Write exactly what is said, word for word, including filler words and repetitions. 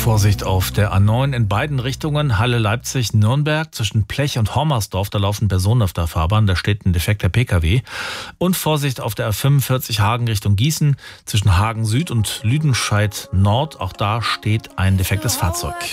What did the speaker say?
Vorsicht auf der A neun in beiden Richtungen, Halle, Leipzig, Nürnberg, zwischen Plech und Hommersdorf, da laufen Personen auf der Fahrbahn, da steht ein defekter Pkw. Und Vorsicht auf der A fünfundvierzig Hagen Richtung Gießen, zwischen Hagen Süd und Lüdenscheid Nord, auch da steht ein defektes Fahrzeug.